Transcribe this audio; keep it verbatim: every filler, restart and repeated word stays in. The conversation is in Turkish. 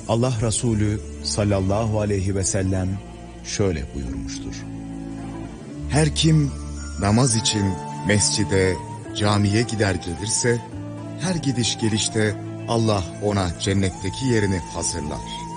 Allah Resulü sallallahu aleyhi ve sellem şöyle buyurmuştur: her kim namaz için mescide, camiye gider gelirse, her gidiş gelişte Allah ona cennetteki yerini hazırlar.